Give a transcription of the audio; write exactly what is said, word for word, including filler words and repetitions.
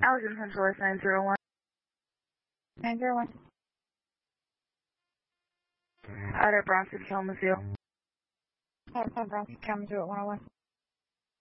Allergen Central is nine zero one. nine zero one. Out at Bronson, Kalamazoo. Out at Bronson, Kalamazoo at one oh one.